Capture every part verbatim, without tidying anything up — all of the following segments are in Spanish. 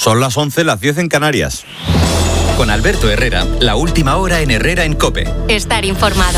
Son las once, las diez en Canarias. Con Alberto Herrera, la última hora en Herrera en COPE. Estar informado.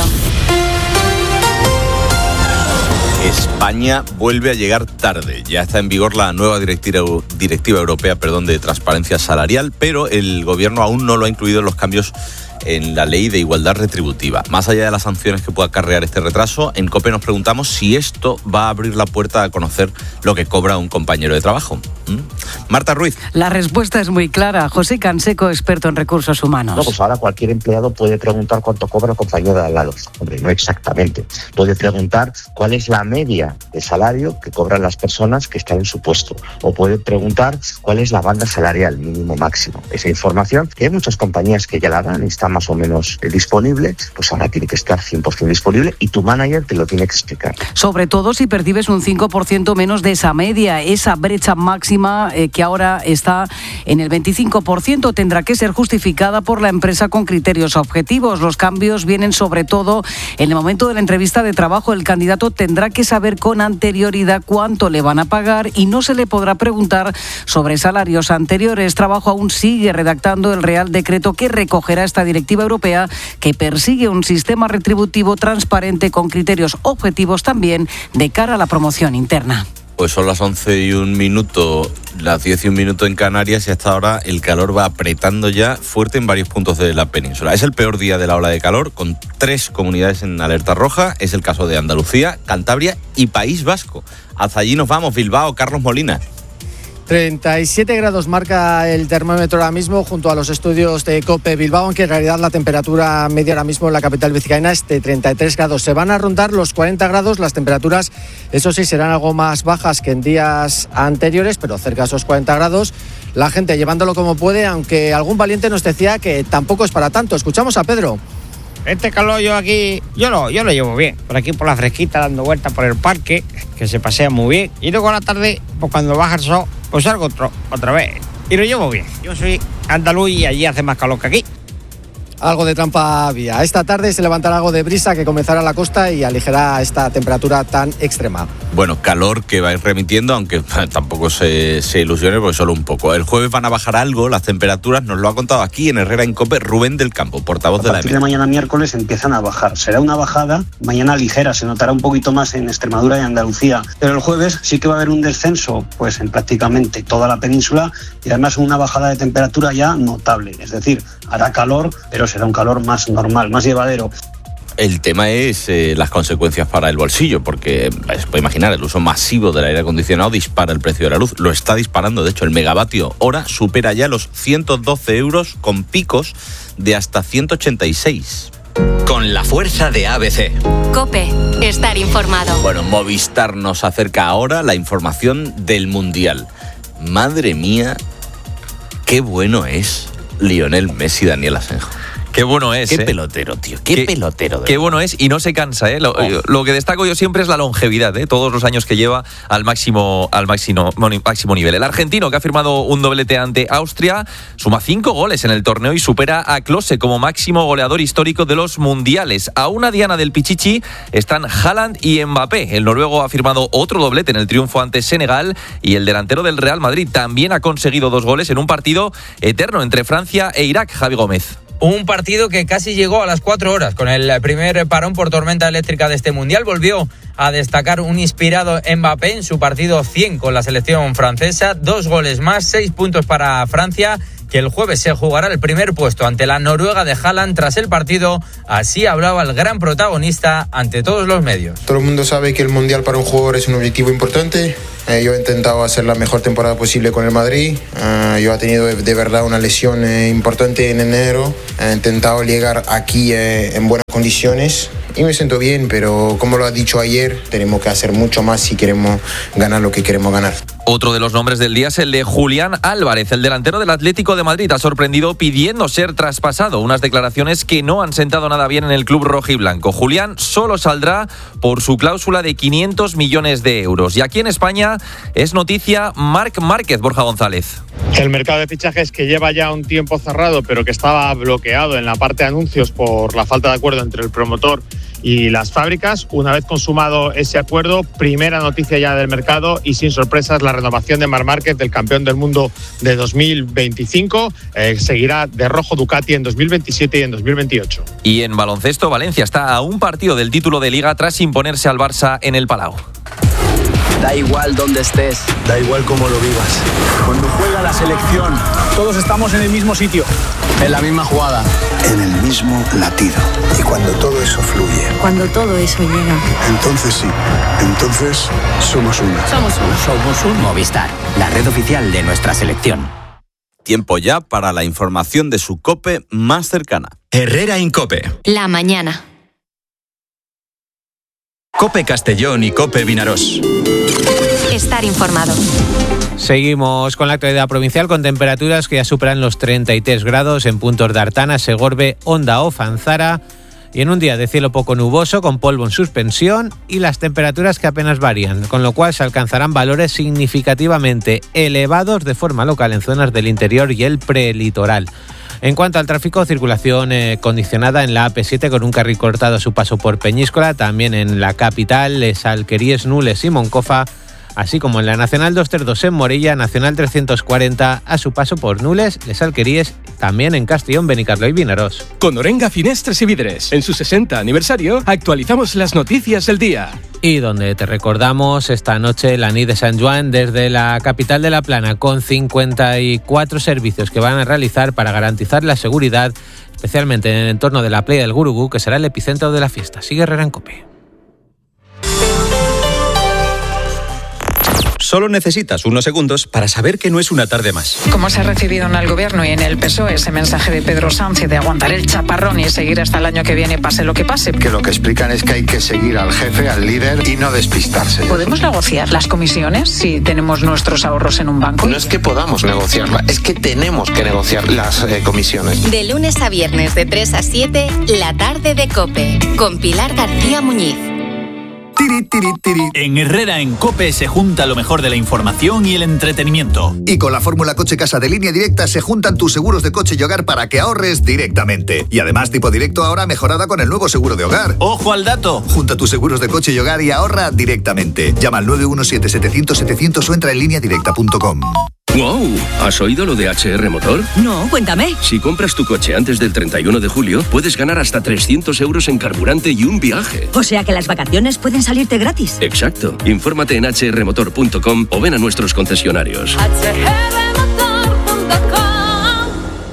España vuelve a llegar tarde. Ya está en vigor la nueva directiva, directiva europea perdón, de transparencia salarial, pero el gobierno aún no lo ha incluido en los cambios en la ley de igualdad retributiva. Más allá de las sanciones que pueda acarrear este retraso, en COPE nos preguntamos si esto va a abrir la puerta a conocer lo que cobra un compañero de trabajo. ¿Mm? Marta Ruiz. La respuesta es muy clara. José Canseco, experto en recursos humanos. No, pues ahora cualquier empleado puede preguntar cuánto cobra el compañero de al lado. Hombre, no exactamente. Puede preguntar cuál es la media de salario que cobran las personas que están en su puesto. O puede preguntar cuál es la banda salarial mínimo máximo. Esa información, que hay muchas compañías que ya la dan y están más o menos eh, disponible, pues ahora tiene que estar cien por ciento disponible y tu manager te lo tiene que explicar. Sobre todo si percibes un cinco por ciento menos de esa media, esa brecha máxima eh, que ahora está en el veinticinco por ciento, tendrá que ser justificada por la empresa con criterios objetivos. Los cambios vienen sobre todo en el momento de la entrevista de trabajo. El candidato tendrá que saber con anterioridad cuánto le van a pagar y no se le podrá preguntar sobre salarios anteriores. Trabajo aún sigue redactando el Real Decreto que recogerá esta directiva europea que persigue un sistema retributivo transparente con criterios objetivos también de cara a la promoción interna. Pues son las once y un minuto, las diez y un minuto en Canarias y hasta ahora el calor va apretando ya fuerte en varios puntos de la península. Es el peor día de la ola de calor, con tres comunidades en alerta roja. Es el caso de Andalucía, Cantabria y País Vasco. Hasta allí nos vamos, Bilbao, Carlos Molina. treinta y siete grados marca el termómetro ahora mismo junto a los estudios de COPE Bilbao, aunque en realidad la temperatura media ahora mismo en la capital vizcaína es de treinta y tres grados. Se van a rondar los cuarenta grados, las temperaturas, eso sí, serán algo más bajas que en días anteriores, pero cerca de esos cuarenta grados. La gente llevándolo como puede, aunque algún valiente nos decía que tampoco es para tanto. Escuchamos a Pedro. Este calor yo aquí, yo lo, yo lo llevo bien. Por aquí por la fresquita, dando vueltas por el parque, que se pasea muy bien. Y luego a la tarde, pues cuando baja el sol, pues salgo otro, otra vez. Y lo llevo bien. Yo soy andaluz y allí hace más calor que aquí. Algo de trampa había. Esta tarde se levantará algo de brisa que comenzará a la costa y aligerará esta temperatura tan extrema. Bueno, calor que va a ir remitiendo, aunque tampoco se, se ilusione, porque solo un poco. El jueves van a bajar algo las temperaturas, nos lo ha contado aquí en Herrera en COPE Rubén del Campo, portavoz de la E M E. A partir de mañana miércoles empiezan a bajar. Será una bajada mañana ligera, se notará un poquito más en Extremadura y Andalucía. Pero el jueves sí que va a haber un descenso pues en prácticamente toda la península y además una bajada de temperatura ya notable. Es decir, hará calor, pero será un calor más normal, más llevadero. El tema es eh, las consecuencias para el bolsillo, porque se puede imaginar, el uso masivo del aire acondicionado dispara el precio de la luz. Lo está disparando, de hecho, el megavatio hora supera ya los ciento doce euros con picos de hasta ciento ochenta y seis. Con la fuerza de A B C. COPE, estar informado. Bueno, Movistar nos acerca ahora la información del Mundial. Madre mía, qué bueno es Lionel Messi y Daniel Asenjo. Qué bueno es, Qué ¿eh? pelotero, tío. Qué, qué pelotero. De qué bueno es y no se cansa, ¿eh? Lo, oh. lo que destaco yo siempre es la longevidad, ¿eh? Todos los años que lleva al máximo, al máximo, máximo nivel. El argentino, que ha firmado un doblete ante Austria, suma cinco goles en el torneo y supera a Klose como máximo goleador histórico de los mundiales. A una diana del Pichichi están Haaland y Mbappé. El noruego ha firmado otro doblete en el triunfo ante Senegal y el delantero del Real Madrid también ha conseguido dos goles en un partido eterno entre Francia e Irak. Javi Gómez. Un partido que casi llegó a las cuatro horas. Con el primer parón por tormenta eléctrica de este Mundial, volvió a destacar un inspirado Mbappé en su partido cien con la selección francesa. Dos goles más, seis puntos para Francia, que el jueves se jugará el primer puesto ante la Noruega de Haaland. Tras el partido, así hablaba el gran protagonista ante todos los medios. Todo el mundo sabe que el Mundial para un jugador es un objetivo importante. Eh, yo he intentado hacer la mejor temporada posible con el Madrid. Uh, yo he tenido de, de verdad una lesión eh, importante en enero. He intentado llegar aquí eh, en buenas condiciones y me siento bien, pero como lo ha dicho ayer, tenemos que hacer mucho más si queremos ganar lo que queremos ganar. Otro de los nombres del día es el de Julián Álvarez. El delantero del Atlético de Madrid ha sorprendido pidiendo ser traspasado. Unas declaraciones que no han sentado nada bien en el club rojiblanco. Julián solo saldrá por su cláusula de quinientos millones de euros. Y aquí en España es noticia Marc Márquez. Borja González. El mercado de fichajes, que lleva ya un tiempo cerrado, pero que estaba bloqueado en la parte de anuncios por la falta de acuerdo entre el promotor y las fábricas. Una vez consumado ese acuerdo, primera noticia ya del mercado y sin sorpresas, la renovación de Marc Márquez, del campeón del mundo de dos mil veinticinco. Eh, seguirá de rojo Ducati en dos mil veintisiete y en dos mil veintiocho. Y en baloncesto, Valencia está a un partido del título de Liga tras imponerse al Barça en el Palau. Da igual dónde estés, da igual cómo lo vivas. Cuando juega la selección, todos estamos en el mismo sitio, en la misma jugada, en el mismo latido. Y cuando todo eso fluye, cuando todo eso llega, entonces sí, entonces somos uno. Somos uno. Somos un Movistar, la red oficial de nuestra selección. Tiempo ya para la información de su COPE más cercana. Herrera Incope. La mañana. COPE Castellón y COPE Vinarós. Estar informado. Seguimos con la actualidad provincial con temperaturas que ya superan los treinta y tres grados en puntos de Artana, Segorbe, Onda o Fanzara. Y en un día de cielo poco nuboso, con polvo en suspensión y las temperaturas que apenas varían, con lo cual se alcanzarán valores significativamente elevados de forma local en zonas del interior y el prelitoral. En cuanto al tráfico, circulación eh, condicionada en la A P siete con un carril cortado a su paso por Peñíscola, también en la capital, Les Alqueríes, Nules y Moncofa, así como en la Nacional doscientos treinta y dos en Morella, Nacional trescientos cuarenta a su paso por Nules, Les Alqueríes, también en Castellón, Benicarló y Vinarós. Con Orenga Finestres y Vidres, en su sesenta aniversario, actualizamos las noticias del día. Y donde te recordamos esta noche la nit de Sant Joan desde la capital de La Plana, con cincuenta y cuatro servicios que van a realizar para garantizar la seguridad, especialmente en el entorno de la playa del Gurugú, que será el epicentro de la fiesta. Sigue Herrera en COPE. Solo necesitas unos segundos para saber que no es una tarde más. ¿Cómo se ha recibido en el Gobierno y en el P S O E ese mensaje de Pedro Sánchez de aguantar el chaparrón y seguir hasta el año que viene, pase lo que pase? Que lo que explican es que hay que seguir al jefe, al líder y no despistarse. ¿Podemos negociar las comisiones si tenemos nuestros ahorros en un banco? No es que podamos negociarla, es que tenemos que negociar las eh, comisiones. De lunes a viernes de tres a siete, la tarde de COPE, con Pilar García Muñiz. Tiri, tiri, tiri. En Herrera en COPE se junta lo mejor de la información y el entretenimiento. Y con la fórmula Coche Casa de Línea Directa se juntan tus seguros de coche y hogar para que ahorres directamente. Y además tipo directo ahora mejorada con el nuevo seguro de hogar. ¡Ojo al dato! Junta tus seguros de coche y hogar y ahorra directamente. Llama al nueve uno siete, setecientos, setecientos o entra en línea directa punto com. ¡Wow! ¿Has oído lo de H R Motor? No, cuéntame. Si compras tu coche antes del treinta y uno de julio, puedes ganar hasta trescientos euros en carburante y un viaje. O sea que las vacaciones pueden salirte gratis. Exacto. Infórmate en hache erre motor punto com o ven a nuestros concesionarios. hache erre motor punto com.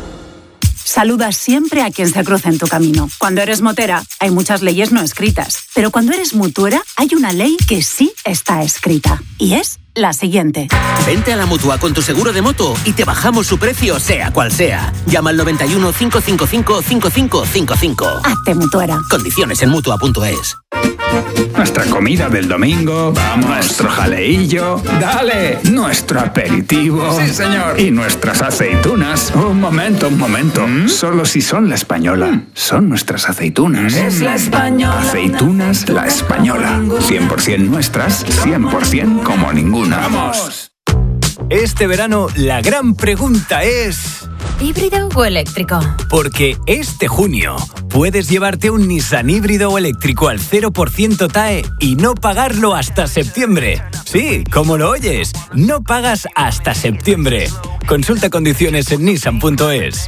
Saluda siempre a quien se cruza en tu camino. Cuando eres motera, hay muchas leyes no escritas. Pero cuando eres mutuera, hay una ley que sí está escrita. Y es la siguiente. Vente a la Mutua con tu seguro de moto y te bajamos su precio, sea cual sea. Llama al noventa y uno, cinco cinco cinco, cinco cinco cinco cinco. Hazte mutuera. Condiciones en mutua punto es. Nuestra comida del domingo, vamos, nuestro jaleillo, dale, nuestro aperitivo. Sí, señor. Y nuestras aceitunas. Un momento, un momento. ¿Mm? Solo si son la española. Son nuestras aceitunas. Es la española. Aceitunas La Española. cien por ciento nuestras, cien por ciento como ninguna. ¡Vamos! Este verano la gran pregunta es... ¿híbrido o eléctrico? Porque este junio puedes llevarte un Nissan híbrido o eléctrico al cero por ciento T A E y no pagarlo hasta septiembre. Sí, como lo oyes, no pagas hasta septiembre. Consulta condiciones en nissan punto es.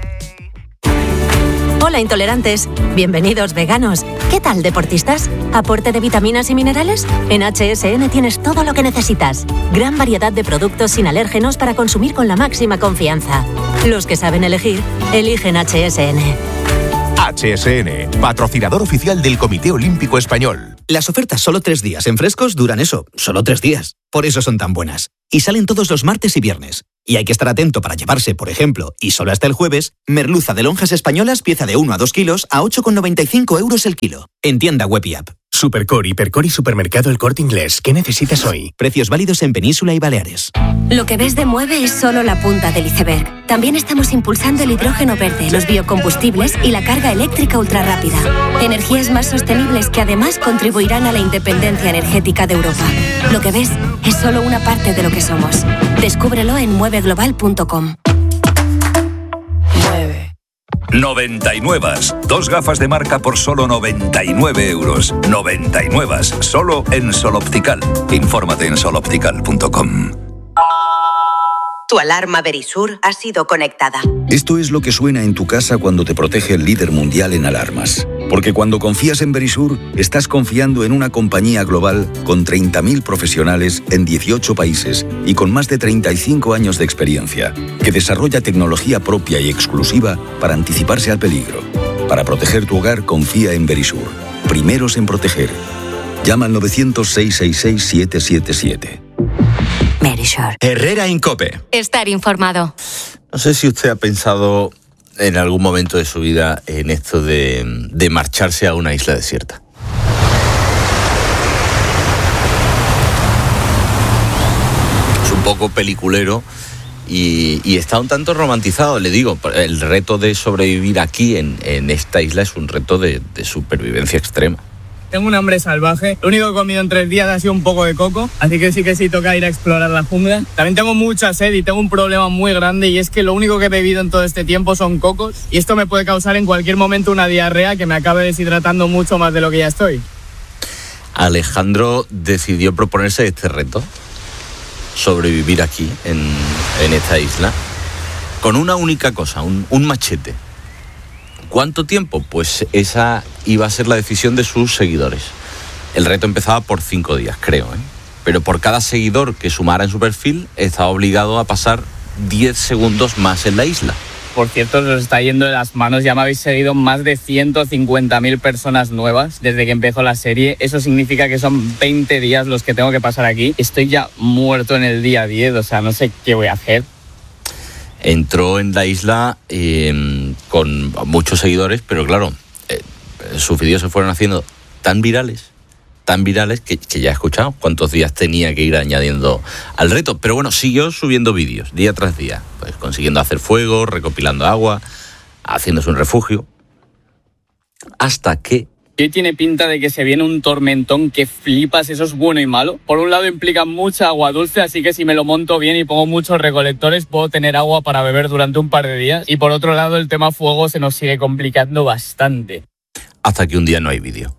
Hola intolerantes, bienvenidos veganos. ¿Qué tal deportistas? ¿Aporte de vitaminas y minerales? En H S N tienes todo lo que necesitas. Gran variedad de productos sin alérgenos para consumir con la máxima confianza. Los que saben elegir, eligen H S N. H S N, patrocinador oficial del Comité Olímpico Español. Las ofertas solo tres días en frescos duran eso, solo tres días. Por eso son tan buenas. Y salen todos los martes y viernes. Y hay que estar atento para llevarse, por ejemplo, y solo hasta el jueves, merluza de lonjas españolas, pieza de uno a dos kilos, a ocho con noventa y cinco euros el kilo. En tienda web y app. Supercore, Hipercore y Supermercado El Corte Inglés. ¿Qué necesitas hoy? Precios válidos en Península y Baleares. Lo que ves de Mueve es solo la punta del iceberg. También estamos impulsando el hidrógeno verde, los biocombustibles y la carga eléctrica ultrarrápida. Energías más sostenibles que además contribuirán a la independencia energética de Europa. Lo que ves es solo una parte de lo que somos. Descúbrelo en mueve global punto com. Mueve. noventa y nueve. Dos gafas de marca por solo noventa y nueve euros. noventa y nueve. Solo en Sol Optical. Infórmate en sol optical punto com. Tu alarma Verisur ha sido conectada. Esto es lo que suena en tu casa cuando te protege el líder mundial en alarmas. Porque cuando confías en Verisur, estás confiando en una compañía global con treinta mil profesionales en dieciocho países y con más de treinta y cinco años de experiencia, que desarrolla tecnología propia y exclusiva para anticiparse al peligro. Para proteger tu hogar, confía en Verisur. Primeros en proteger. Llama al novecientos, seiscientos sesenta y seis, siete siete siete. Verisur. Herrera Incope. Estar informado. No sé si usted ha pensado en algún momento de su vida en esto de, de marcharse a una isla desierta. Es un poco peliculero y, y está un tanto romantizado, le digo. El reto de sobrevivir aquí en, en esta isla es un reto de, de supervivencia extrema. Tengo un hambre salvaje. Lo único que he comido en tres días ha sido un poco de coco, así que sí que sí toca ir a explorar la jungla. También tengo mucha sed y tengo un problema muy grande, y es que lo único que he bebido en todo este tiempo son cocos, y esto me puede causar en cualquier momento una diarrea que me acabe deshidratando mucho más de lo que ya estoy. Alejandro decidió proponerse este reto, sobrevivir aquí en, en esta isla, con una única cosa, un, un machete. ¿Cuánto tiempo? Pues esa iba a ser la decisión de sus seguidores. El reto empezaba por cinco días, creo, ¿eh? Pero por cada seguidor que sumara en su perfil, estaba obligado a pasar diez segundos más en la isla. Por cierto, os está yendo de las manos. Ya me habéis seguido más de ciento cincuenta mil personas nuevas desde que empezó la serie. Eso significa que son veinte días los que tengo que pasar aquí. Estoy ya muerto en el día diez, o sea, no sé qué voy a hacer. Entró en la isla eh, con muchos seguidores, pero claro, eh, sus vídeos se fueron haciendo tan virales, tan virales, que, que ya he escuchado cuántos días tenía que ir añadiendo al reto. Pero bueno, siguió subiendo vídeos día tras día, pues consiguiendo hacer fuego, recopilando agua, haciéndose un refugio, hasta que... Hoy tiene pinta de que se viene un tormentón que flipas, eso es bueno y malo. Por un lado implica mucha agua dulce, así que si me lo monto bien y pongo muchos recolectores, puedo tener agua para beber durante un par de días. Y por otro lado, el tema fuego se nos sigue complicando bastante. Hasta que un día no hay vídeo.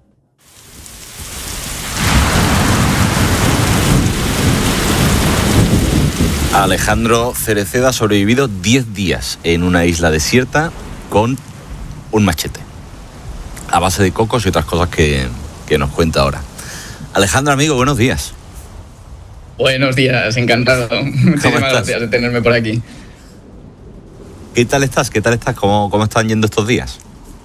Alejandro Cereceda ha sobrevivido diez días en una isla desierta con un machete, a base de cocos y otras cosas que, que nos cuenta ahora. Alejandro, amigo, buenos días. Buenos días, encantado. Muchísimas gracias de tenerme por aquí. ¿Qué tal estás? ¿Qué tal estás? ¿Cómo, cómo están yendo estos días?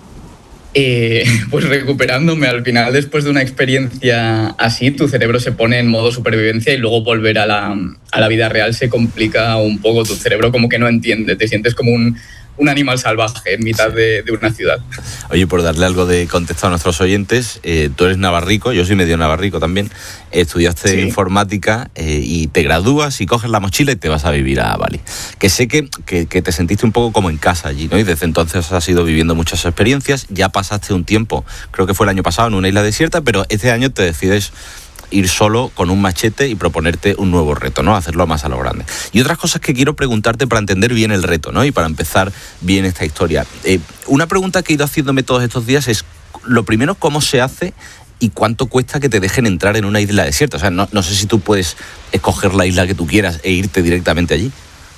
Eh, pues recuperándome. Al final, después de una experiencia así, tu cerebro se pone en modo supervivencia y luego volver a la, a la vida real se complica un poco. Tu cerebro como que no entiende, te sientes como un... un animal salvaje en mitad de, de una ciudad. Oye, por darle algo de contexto a nuestros oyentes, eh, tú eres navarrico, yo soy medio navarrico también, estudiaste sí. informática eh, y te gradúas y coges la mochila y te vas a vivir a Bali. Que sé que, que, que te sentiste un poco como en casa allí, ¿no? Y desde entonces has ido viviendo muchas experiencias, ya pasaste un tiempo, creo que fue el año pasado, en una isla desierta, pero este año te decides ir solo con un machete y proponerte un nuevo reto, ¿no? Hacerlo más a lo grande. Y otras cosas que quiero preguntarte para entender bien el reto, ¿no? Y para empezar bien esta historia. Eh, una pregunta que he ido haciéndome todos estos días es, lo primero, ¿cómo se hace y cuánto cuesta que te dejen entrar en una isla desierta? O sea, no, no sé si tú puedes escoger la isla que tú quieras e irte directamente allí.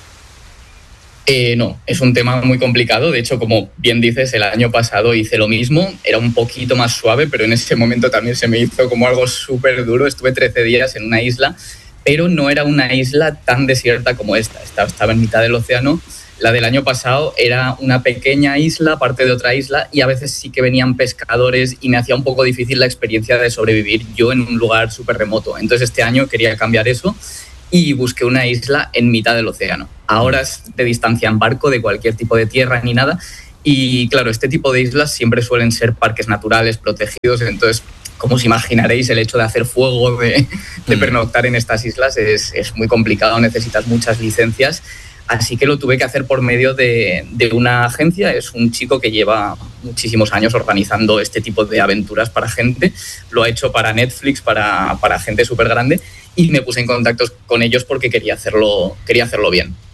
Eh, no, es un tema muy complicado. De hecho, como bien dices, el año pasado hice lo mismo. Era un poquito más suave, pero en ese momento también se me hizo como algo súper duro. Estuve trece días en una isla, pero no era una isla tan desierta como esta. Estaba, estaba en mitad del océano. La del año pasado era una pequeña isla, parte de otra isla, y a veces sí que venían pescadores y me hacía un poco difícil la experiencia de sobrevivir yo en un lugar súper remoto. Entonces este año quería cambiar eso y busqué una isla en mitad del océano, a horas de distancia en barco de cualquier tipo de tierra ni nada. Y claro, este tipo de islas siempre suelen ser parques naturales protegidos, entonces, como os imaginaréis, el hecho de hacer fuego, de, de pernoctar en estas islas es, es muy complicado, necesitas muchas licencias. Así que lo tuve que hacer por medio de, de una agencia. Es un chico que lleva muchísimos años organizando este tipo de aventuras para gente. Lo ha hecho para Netflix, para, para gente súper grande. Y me puse en contacto con ellos porque quería hacerlo, quería hacerlo bien.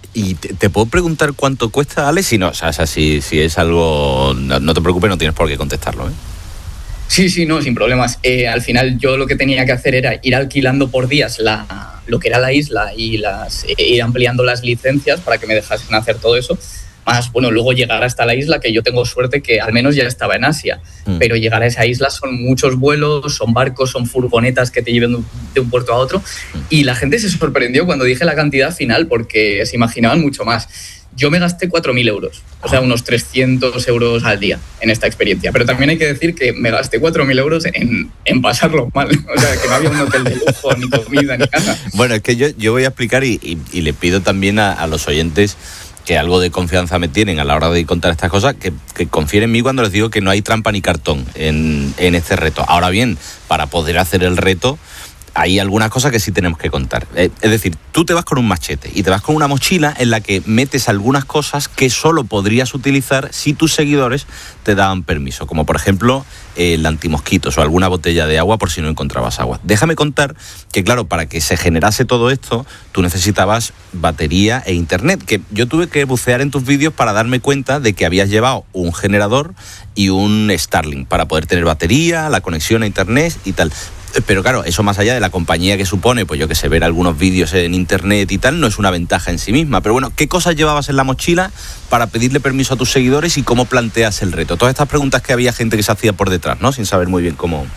¿Y te, te puedo preguntar cuánto cuesta, Ale? Si no, o sea, o sea si, si es algo... No, no te preocupes, no tienes por qué contestarlo, ¿eh? Sí, sí, no, sin problemas. Eh, al final yo lo que tenía que hacer era ir alquilando por días la, lo que era la isla y las, eh, ir ampliando las licencias para que me dejasen hacer todo eso. Más, bueno, luego llegar hasta la isla, que yo tengo suerte que al menos ya estaba en Asia. Mm. Pero llegar a esa isla son muchos vuelos, son barcos, son furgonetas que te lleven de un puerto a otro. Mm. Y la gente se sorprendió cuando dije la cantidad final porque se imaginaban mucho más. Yo me gasté cuatro mil euros, o sea, unos trescientos euros al día en esta experiencia. Pero también hay que decir que me gasté cuatro mil euros en, en pasarlo mal. O sea, que no había un hotel de lujo, ni comida, ni nada. Bueno, es que yo, yo voy a explicar y, y, y le pido también a, a los oyentes que algo de confianza me tienen a la hora de contar estas cosas, que, que confíen en mí cuando les digo que no hay trampa ni cartón en, en este reto. Ahora bien, para poder hacer el reto, hay algunas cosas que sí tenemos que contar. Es decir, tú te vas con un machete y te vas con una mochila en la que metes algunas cosas que solo podrías utilizar si tus seguidores te daban permiso, como por ejemplo el antimosquitos o alguna botella de agua por si no encontrabas agua. Déjame contar que, claro, para que se generase todo esto, tú necesitabas batería e internet, que yo tuve que bucear en tus vídeos para darme cuenta de que habías llevado un generador y un Starlink para poder tener batería, la conexión a internet y tal. Pero claro, eso más allá de la compañía que supone, pues yo que sé, ver algunos vídeos en internet y tal, no es una ventaja en sí misma. Pero bueno, ¿qué cosas llevabas en la mochila para pedirle permiso a tus seguidores y cómo planteas el reto? Todas estas preguntas que había gente que se hacía por detrás, ¿no? Sin saber muy bien cómo...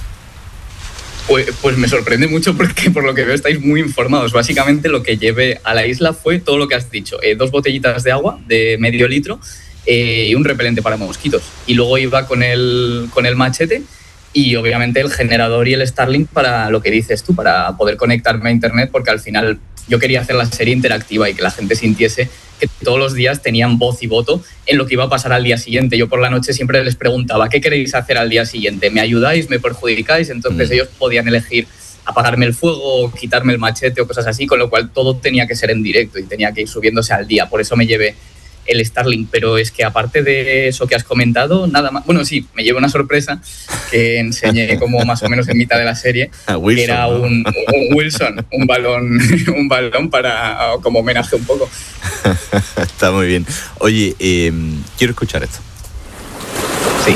Pues, pues me sorprende mucho porque por lo que veo estáis muy informados. Básicamente lo que llevé a la isla fue todo lo que has dicho. Eh, dos botellitas de agua de medio litro eh, y un repelente para mosquitos. Y luego iba con el, con el machete y obviamente el generador y el Starlink para lo que dices tú, para poder conectarme a internet, porque al final yo quería hacer la serie interactiva y que la gente sintiese que todos los días tenían voz y voto en lo que iba a pasar al día siguiente. Yo por la noche siempre les preguntaba, ¿qué queréis hacer al día siguiente? ¿Me ayudáis? ¿Me perjudicáis? Entonces mm. ellos podían elegir apagarme el fuego, quitarme el machete o cosas así, con lo cual todo tenía que ser en directo y tenía que ir subiéndose al día. Por eso me llevé el Starlink, pero es que aparte de eso que has comentado, nada más. Bueno, sí, me llevé una sorpresa que enseñé como más o menos en mitad de la serie, Wilson, que era un, un Wilson, un balón, un balón para como homenaje un poco. Está muy bien. Oye, eh, quiero escuchar esto. Sí.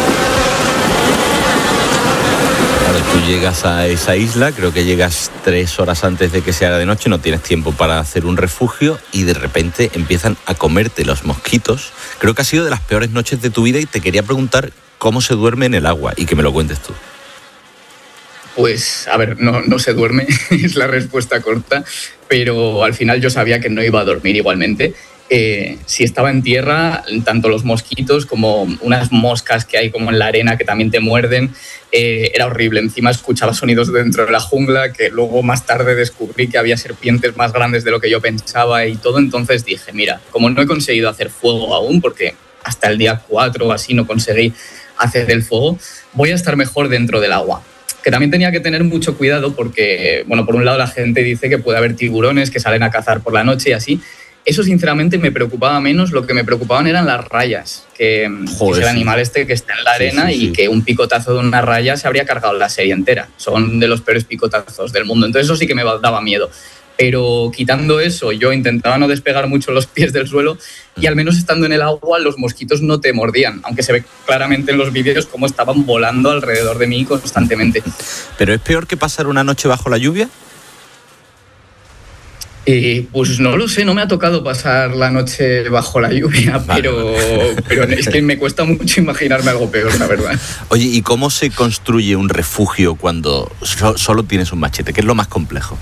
Tú llegas a esa isla, creo que llegas tres horas antes de que se haga de noche, no tienes tiempo para hacer un refugio y de repente empiezan a comerte los mosquitos. Creo que ha sido de las peores noches de tu vida y te quería preguntar cómo se duerme en el agua y que me lo cuentes tú. Pues, a ver, no, no se duerme, es la respuesta corta, pero al final yo sabía que no iba a dormir igualmente. Eh, si estaba en tierra, tanto los mosquitos como unas moscas que hay como en la arena que también te muerden, eh, era horrible. Encima escuchaba sonidos dentro de la jungla que luego más tarde descubrí que había serpientes más grandes de lo que yo pensaba y todo. Entonces dije, mira, como no he conseguido hacer fuego aún, porque hasta el día cuatro o así no conseguí hacer el fuego, voy a estar mejor dentro del agua. Que también tenía que tener mucho cuidado porque, bueno, por un lado la gente dice que puede haber tiburones que salen a cazar por la noche y así. Eso sinceramente me preocupaba menos, lo que me preocupaban eran las rayas, que, Joder, que es el sí. animal este que está en la arena sí, sí, sí. y que un picotazo de una raya se habría cargado la serie entera. Son de los peores picotazos del mundo, entonces eso sí que me daba miedo. Pero quitando eso, yo intentaba no despegar mucho los pies del suelo y al menos estando en el agua los mosquitos no te mordían, aunque se ve claramente en los vídeos cómo estaban volando alrededor de mí constantemente. ¿Pero es peor que pasar una noche bajo la lluvia? Eh, pues no lo sé, no me ha tocado pasar la noche bajo la lluvia, pero, pero es que me cuesta mucho imaginarme algo peor, la verdad. Oye, ¿y cómo se construye un refugio cuando so- solo tienes un machete? ¿Qué es lo más complejo?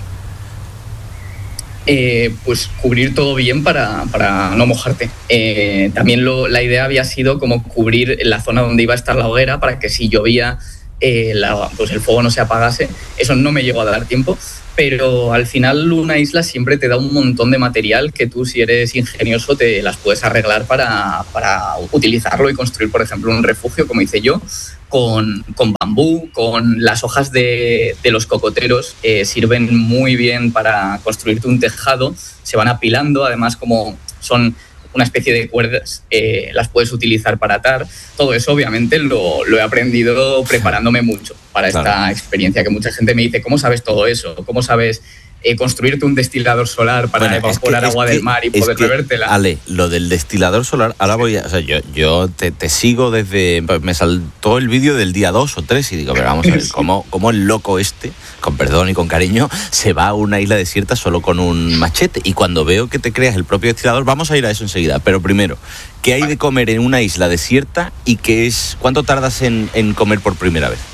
Eh, pues cubrir todo bien para, para no mojarte. Eh, también lo, la idea había sido como cubrir la zona donde iba a estar la hoguera para que si llovía eh, la, pues el fuego no se apagase. Eso no me llegó a dar tiempo. Pero al final una isla siempre te da un montón de material que tú, si eres ingenioso, te las puedes arreglar para, para utilizarlo y construir, por ejemplo, un refugio, como hice yo, con, con bambú, con las hojas de, de los cocoteros, eh, sirven muy bien para construirte un tejado, se van apilando, además como son una especie de cuerdas, eh, las puedes utilizar para atar. Todo eso obviamente lo, lo he aprendido preparándome mucho para esta claro. experiencia, que mucha gente me dice, ¿cómo sabes todo eso? ¿Cómo sabes eh, construirte un destilador solar para bueno, evaporar es que, agua es del mar y poder que, bebértela. Ale, lo del destilador solar, ahora voy a... O sea, yo, yo te, te sigo desde... Me saltó el vídeo del día dos o tres y digo, pero vamos a ver, ¿cómo, cómo el loco este, con perdón y con cariño, se va a una isla desierta solo con un machete? Y cuando veo que te creas el propio destilador, vamos a ir a eso enseguida. Pero primero, ¿qué hay de comer en una isla desierta y qué es... ¿Cuánto tardas en, en comer por primera vez?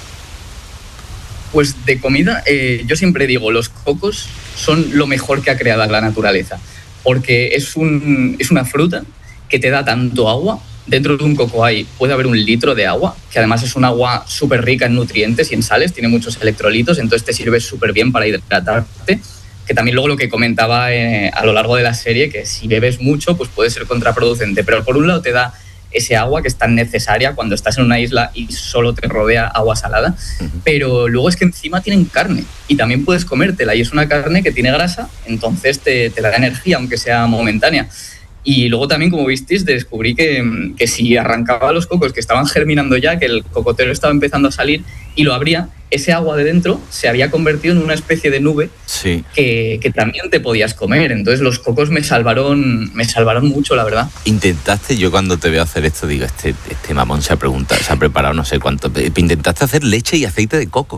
Pues de comida, eh, yo siempre digo, los cocos son lo mejor que ha creado la naturaleza, porque es, un, es una fruta que te da tanto agua. Dentro de un coco hay, puede haber un litro de agua, que además es un agua súper rica en nutrientes y en sales, tiene muchos electrolitos, entonces te sirve súper bien para hidratarte, que también luego lo que comentaba eh, a lo largo de la serie, que si bebes mucho pues puede ser contraproducente, pero por un lado te da ese agua que es tan necesaria cuando estás en una isla y solo te rodea agua salada, uh-huh. pero luego es que encima tienen carne y también puedes comértela y es una carne que tiene grasa, entonces te, te da energía aunque sea momentánea. Y luego también, como visteis, descubrí que, que si arrancaba los cocos que estaban germinando ya, que el cocotero estaba empezando a salir y lo abría, ese agua de dentro se había convertido en una especie de nube sí. que, que también te podías comer. Entonces los cocos me salvaron, me salvaron mucho, la verdad. Intentaste, yo cuando te veo hacer esto digo, este, este mamón se ha preguntado, se ha preparado no sé cuánto. Intentaste hacer leche y aceite de coco.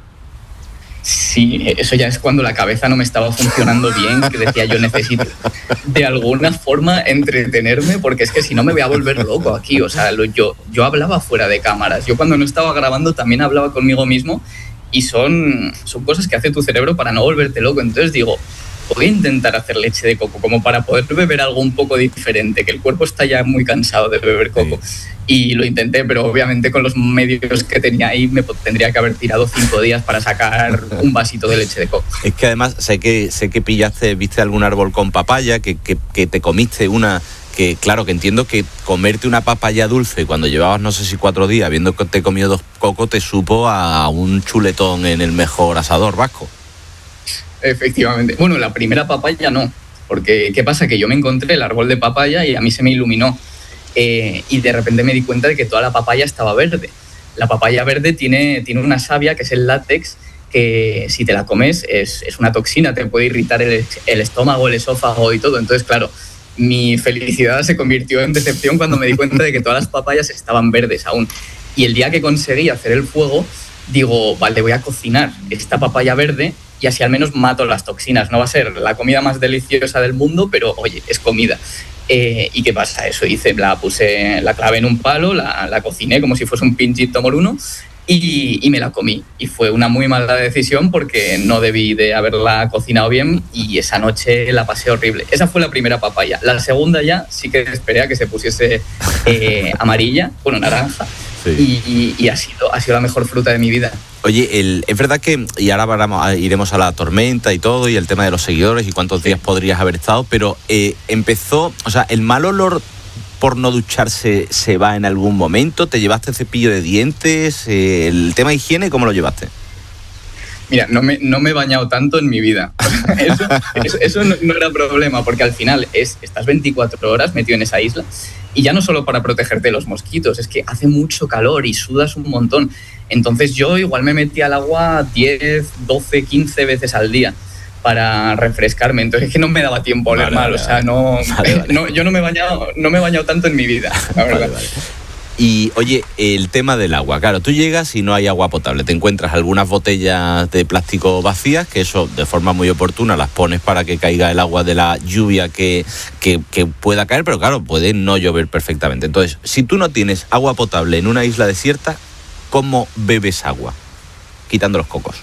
Sí, eso ya es cuando la cabeza no me estaba funcionando bien, que decía yo necesito de alguna forma entretenerme, porque es que si no me voy a volver loco aquí. O sea, lo, yo, yo hablaba fuera de cámaras. Yo cuando no estaba grabando también hablaba conmigo mismo y son, son cosas que hace tu cerebro para no volverte loco. Entonces digo, voy a intentar hacer leche de coco como para poder beber algo un poco diferente, que el cuerpo está ya muy cansado de beber coco. Sí. Y lo intenté, pero obviamente con los medios que tenía ahí me tendría que haber tirado cinco días para sacar un vasito de leche de coco. Es que además sé que sé que pillaste, viste algún árbol con papaya, que, que, que te comiste una... que claro, que entiendo que comerte una papaya dulce cuando llevabas no sé si cuatro días, viendo que te comido dos cocos, te supo a un chuletón en el mejor asador vasco. Efectivamente. Bueno, la primera papaya no, porque ¿qué pasa? Que yo me encontré el árbol de papaya y a mí se me iluminó. Eh, y de repente me di cuenta de que toda la papaya estaba verde. La papaya verde tiene, tiene una savia, que es el látex, que si te la comes es, es una toxina, te puede irritar el, el estómago, el esófago y todo. Entonces, claro, mi felicidad se convirtió en decepción cuando me di cuenta de que todas las papayas estaban verdes aún. Y el día que conseguí hacer el fuego, digo, vale, voy a cocinar esta papaya verde y así al menos mato las toxinas. No va a ser la comida más deliciosa del mundo, pero oye, es comida. Eh, ¿Y qué pasa? Eso hice, la puse, la clavé en un palo, la, la cociné como si fuese un pinchito moruno y, y me la comí. Y fue una muy mala decisión porque no debí de haberla cocinado bien y esa noche la pasé horrible. Esa fue la primera papaya. La segunda ya sí que esperé a que se pusiese eh, amarilla, bueno, naranja. Sí. Y, y, y ha, sido, ha sido la mejor fruta de mi vida. Oye, el, es verdad que, y ahora vamos, iremos a la tormenta y todo, y el tema de los seguidores y cuántos sí. días podrías haber estado, pero eh, empezó, o sea, el mal olor por no ducharse se va en algún momento. ¿Te llevaste cepillo de dientes? Eh, ¿El tema de higiene cómo lo llevaste? Mira, no me, no me he bañado tanto en mi vida. Eso, eso, eso no, no era problema, porque al final es, estás veinticuatro horas metido en esa isla y ya no solo para protegerte de los mosquitos, es que hace mucho calor y sudas un montón. Entonces yo igual me metí al agua diez, doce, quince veces al día para refrescarme. Entonces es que no me daba tiempo a oler vale, mal. Vale, o sea, no, vale, vale. no, yo no me he bañado, no me he bañado tanto en mi vida, la verdad. Vale, vale. Y, oye, el tema del agua. Claro, tú llegas y no hay agua potable. Te encuentras algunas botellas de plástico vacías, que eso, de forma muy oportuna, las pones para que caiga el agua de la lluvia que, que, que pueda caer, pero claro, puede no llover perfectamente. Entonces, si tú no tienes agua potable en una isla desierta, ¿cómo bebes agua? Quitando los cocos.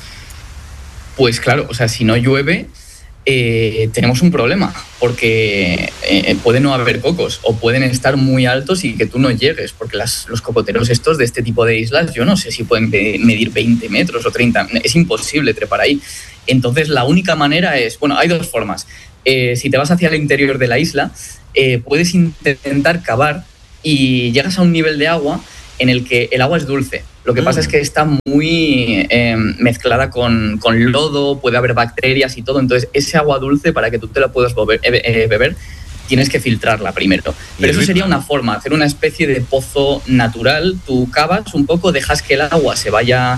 Pues claro, o sea, si no llueve... Eh, tenemos un problema porque eh, puede no haber cocos o pueden estar muy altos y que tú no llegues, porque las, los cocoteros estos de este tipo de islas yo no sé si pueden medir veinte metros o treinta, es imposible trepar ahí. Entonces la única manera es, bueno, hay dos formas. Eh, si te vas hacia el interior de la isla, eh, puedes intentar cavar y llegas a un nivel de agua en el que el agua es dulce. Lo que mm. pasa es que está muy eh, mezclada con, con lodo, puede haber bacterias y todo. Entonces, ese agua dulce, para que tú te la puedas beber, eh, beber tienes que filtrarla primero. Pero eso sería una forma, hacer una especie de pozo natural. Tú cavas un poco, dejas que el agua se vaya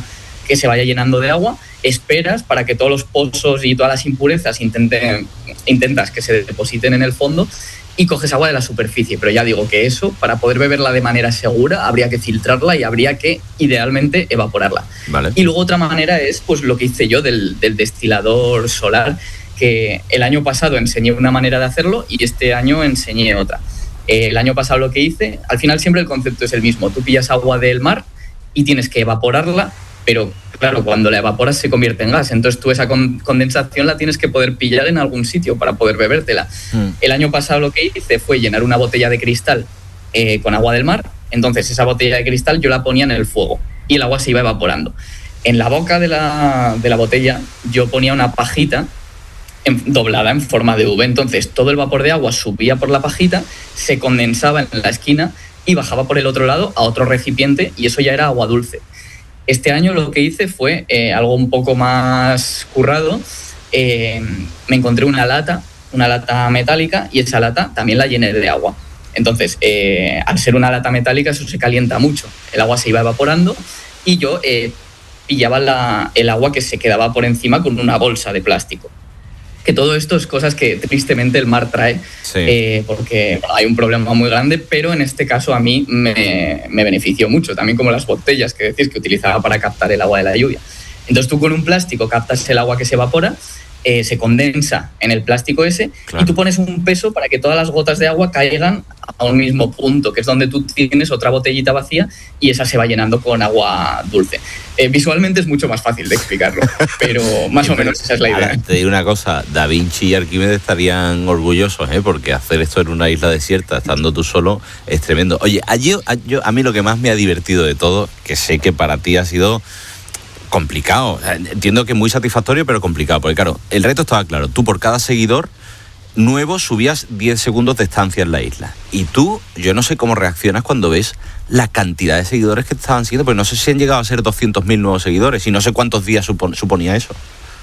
que se vaya llenando de agua, esperas para que todos los pozos y todas las impurezas intenten, intentas que se depositen en el fondo y coges agua de la superficie. Pero ya digo que eso, para poder beberla de manera segura, habría que filtrarla y habría que, idealmente, evaporarla. Vale. Y luego otra manera es pues lo que hice yo del, del destilador solar, que el año pasado enseñé una manera de hacerlo y este año enseñé otra. Eh, el año pasado lo que hice, al final siempre el concepto es el mismo. Tú pillas agua del mar y tienes que evaporarla, pero claro, cuando la evaporas se convierte en gas. Entonces tú esa con- condensación la tienes que poder pillar en algún sitio para poder bebértela. Mm. El año pasado lo que hice fue llenar una botella de cristal eh, con agua del mar. Entonces esa botella de cristal yo la ponía en el fuego y el agua se iba evaporando. En la boca de la, de la botella yo ponía una pajita en, doblada en forma de V. Entonces todo el vapor de agua subía por la pajita, se condensaba en la esquina y bajaba por el otro lado a otro recipiente y eso ya era agua dulce. Este año lo que hice fue eh, algo un poco más currado. Eh, me encontré una lata, una lata metálica, y esa lata también la llené de agua. Entonces, eh, al ser una lata metálica, eso se calienta mucho. El agua se iba evaporando y yo eh, pillaba la, el agua que se quedaba por encima con una bolsa de plástico. Que todo esto es cosas que tristemente el mar trae, sí. eh, porque hay un problema muy grande, pero en este caso a mí me, me benefició mucho, también como las botellas que decís que utilizaba para captar el agua de la lluvia. Entonces tú con un plástico captas el agua que se evapora, eh, se condensa en el plástico ese, claro. Y tú pones un peso para que todas las gotas de agua caigan a un mismo punto, que es donde tú tienes otra botellita vacía y esa se va llenando con agua dulce. Eh, visualmente es mucho más fácil de explicarlo, pero más o menos esa es la idea. Ahora, te digo una cosa, Da Vinci y Arquímedes estarían orgullosos, ¿eh? Porque hacer esto en una isla desierta, estando tú solo, es tremendo. Oye, a, yo, a, yo, a mí lo que más me ha divertido de todo, que sé que para ti ha sido complicado, entiendo que muy satisfactorio, pero complicado, porque claro, el reto estaba claro, tú por cada seguidor nuevo subías diez segundos de estancia en la isla. Y tú, yo no sé cómo reaccionas cuando ves la cantidad de seguidores que te estaban siguiendo, porque no sé si han llegado a ser doscientos mil nuevos seguidores y no sé cuántos días supon, suponía eso.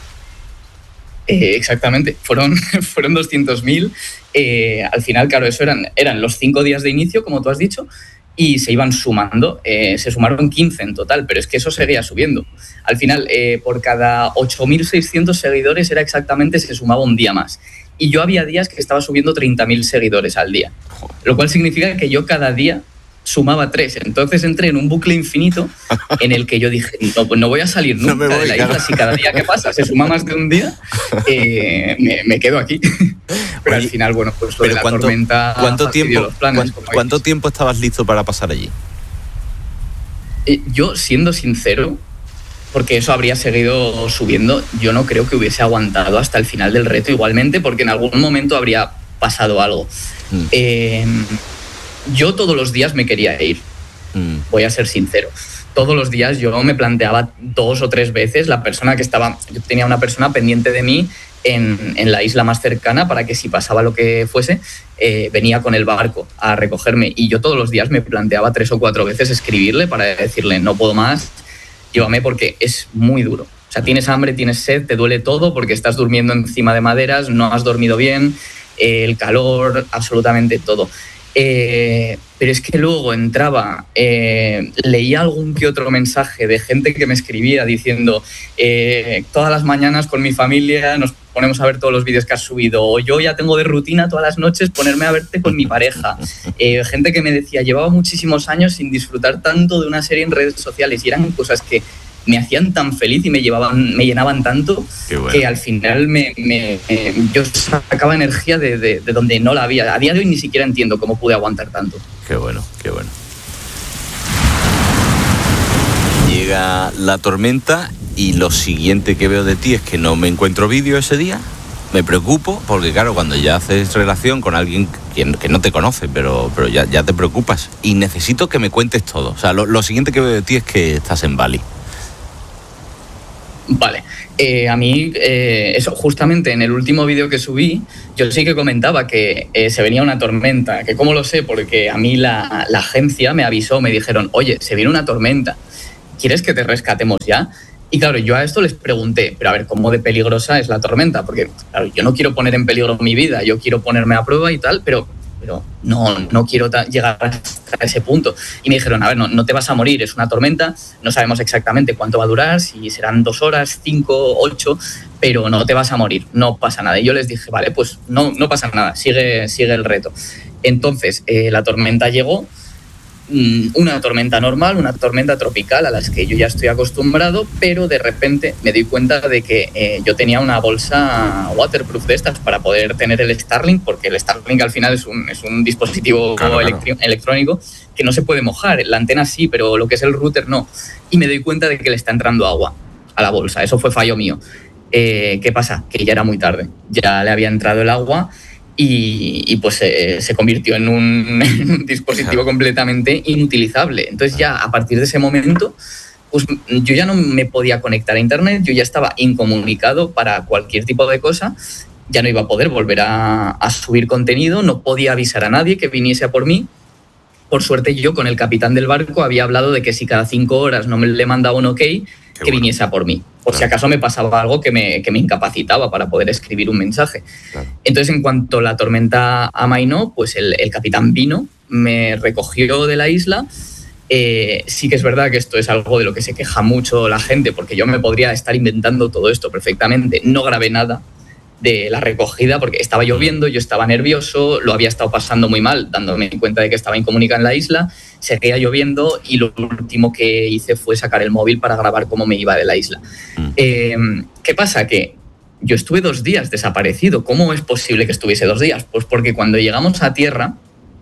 Eh, exactamente, fueron, fueron doscientos mil. Eh, al final, claro, eso eran, eran los cinco días de inicio, como tú has dicho, y se iban sumando, eh, se sumaron quince en total, pero es que eso seguía subiendo. Al final, eh, por cada ocho mil seiscientos seguidores era exactamente, se sumaba un día más. Y yo había días que estaba subiendo treinta mil seguidores al día, lo cual significa que yo cada día sumaba tres. Entonces entré en un bucle infinito en el que yo dije, no, pues no voy a salir nunca no voy, de la isla. Claro. Si cada día que pasa se suma más de un día, eh, me, me quedo aquí. Pero Oye, al final, bueno, pues lo de la ¿cuánto, tormenta... ¿Cuánto tiempo, planes, ¿cuánto, ¿cuánto tiempo estabas listo para pasar allí? Eh, yo, siendo sincero, porque eso habría seguido subiendo, yo no creo que hubiese aguantado hasta el final del reto igualmente, porque en algún momento habría pasado algo. Mm. Eh, yo todos los días me quería ir, mm. voy a ser sincero. Todos los días yo me planteaba dos o tres veces la persona que estaba... Yo tenía una persona pendiente de mí en, en la isla más cercana para que si pasaba lo que fuese, eh, venía con el barco a recogerme. Y yo todos los días me planteaba tres o cuatro veces escribirle para decirle, no puedo más, llévame, porque es muy duro. O sea, tienes hambre, tienes sed, te duele todo porque estás durmiendo encima de maderas, no has dormido bien, eh, el calor, absolutamente todo. Eh, pero es que luego entraba, eh, leía algún que otro mensaje de gente que me escribía diciendo eh, todas las mañanas con mi familia nos ponemos a ver todos los vídeos que has subido, o yo ya tengo de rutina todas las noches ponerme a verte con mi pareja. Eh, gente que me decía, llevaba muchísimos años sin disfrutar tanto de una serie en redes sociales, y eran cosas que me hacían tan feliz y me llevaban, me llenaban tanto, bueno, que al final me, me, me, yo sacaba energía de, de, de donde no la había. A día de hoy ni siquiera entiendo cómo pude aguantar tanto. Qué bueno, qué bueno. Llega la tormenta y lo siguiente que veo de ti es que no me encuentro vídeo ese día. Me preocupo porque, claro, cuando ya haces relación con alguien que, que no te conoce, pero, pero ya, ya te preocupas. Y necesito que me cuentes todo. O sea, lo, lo siguiente que veo de ti es que estás en Bali. Vale, eh, a mí, eh, eso, justamente en el último vídeo que subí, yo sí que comentaba que eh, se venía una tormenta, que cómo lo sé, porque a mí la, la agencia me avisó, me dijeron, oye, se viene una tormenta, ¿quieres que te rescatemos ya? Y claro, yo a esto les pregunté, pero a ver, ¿cómo de peligrosa es la tormenta? Porque claro, yo no quiero poner en peligro mi vida, yo quiero ponerme a prueba y tal, pero pero no, no quiero ta- llegar hasta ese punto. Y me dijeron, a ver, no, no te vas a morir, es una tormenta, no sabemos exactamente cuánto va a durar, si serán dos horas, cinco, ocho, pero no te vas a morir, no pasa nada. Y yo les dije, vale, pues no, no pasa nada, sigue, sigue el reto. Entonces, eh, la tormenta llegó, una tormenta normal, una tormenta tropical a las que yo ya estoy acostumbrado, pero de repente me doy cuenta de que eh, yo tenía una bolsa waterproof de estas para poder tener el Starlink, porque el Starlink al final es un, es un dispositivo claro, electri- claro. electrónico que no se puede mojar, la antena sí, pero lo que es el router no. Y me doy cuenta de que le está entrando agua a la bolsa, eso fue fallo mío. Eh, ¿Qué pasa? Que ya era muy tarde, ya le había entrado el agua. Y, y pues eh, se convirtió en un, en un dispositivo completamente inutilizable. Entonces ya a partir de ese momento, pues yo ya no me podía conectar a internet, yo ya estaba incomunicado para cualquier tipo de cosa, ya no iba a poder volver a, a subir contenido, no podía avisar a nadie que viniese a por mí. Por suerte yo con el capitán del barco había hablado de que si cada cinco horas no me le mandaba un ok, Qué que bueno. viniese a por mí. Por claro. si acaso me pasaba algo que me, que me incapacitaba para poder escribir un mensaje. Claro. Entonces, en cuanto la tormenta amainó, pues el, el capitán vino, me recogió de la isla. Eh, sí que es verdad que esto es algo de lo que se queja mucho la gente, porque yo me podría estar inventando todo esto perfectamente. No grabé nada de la recogida porque estaba lloviendo, yo estaba nervioso, lo había estado pasando muy mal, dándome cuenta de que estaba incomunicado en la isla, seguía lloviendo y lo último que hice fue sacar el móvil para grabar cómo me iba de la isla. Mm. Eh, ¿Qué pasa? Que yo estuve dos días desaparecido. ¿Cómo es posible que estuviese dos días? Pues porque cuando llegamos a tierra,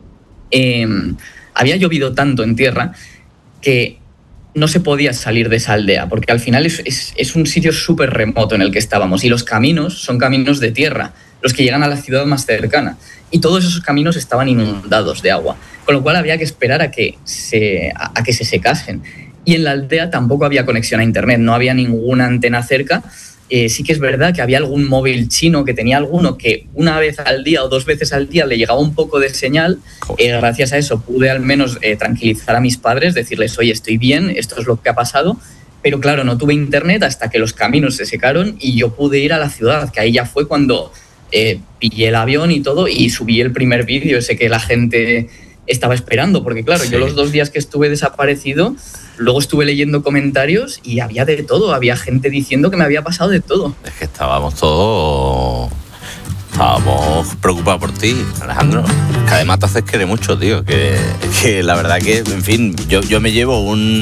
eh, había llovido tanto en tierra que no se podía salir de esa aldea, porque al final es, es, es un sitio súper remoto en el que estábamos y los caminos son caminos de tierra, los que llegan a la ciudad más cercana, y todos esos caminos estaban inundados de agua, con lo cual había que esperar a que se, a, a que se secasen. Y en la aldea tampoco había conexión a internet, no había ninguna antena cerca. Eh, sí que es verdad que había algún móvil chino que tenía alguno que una vez al día o dos veces al día le llegaba un poco de señal. Eh, gracias a eso pude al menos eh, tranquilizar a mis padres, decirles, oye, estoy bien, esto es lo que ha pasado. Pero claro, no tuve internet hasta que los caminos se secaron y yo pude ir a la ciudad, que ahí ya fue cuando eh, pillé el avión y todo y subí el primer vídeo ese que la gente estaba esperando. Porque claro, sí. yo los dos días que estuve desaparecido, luego estuve leyendo comentarios y había de todo. Había gente diciendo que me había pasado de todo. Es que estábamos todos... Estábamos preocupados por ti, Alejandro. Que además te haces querer mucho, tío. Que, que la verdad que, en fin, yo, yo me llevo un...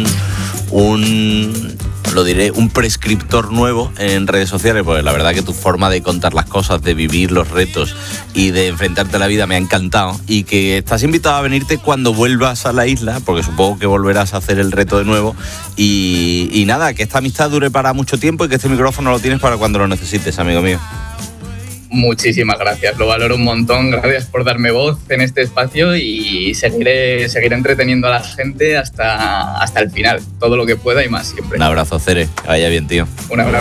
un lo diré, un prescriptor nuevo en redes sociales, porque la verdad que tu forma de contar las cosas, de vivir los retos y de enfrentarte a la vida me ha encantado, y que estás invitado a venirte cuando vuelvas a la isla, porque supongo que volverás a hacer el reto de nuevo, y, y nada, que esta amistad dure para mucho tiempo y que este micrófono lo tienes para cuando lo necesites, amigo mío. Muchísimas gracias, lo valoro un montón, gracias por darme voz en este espacio y seguiré, seguiré entreteniendo a la gente hasta, hasta el final, todo lo que pueda y más siempre. Un abrazo, Cere, que vaya bien, tío. Un abrazo.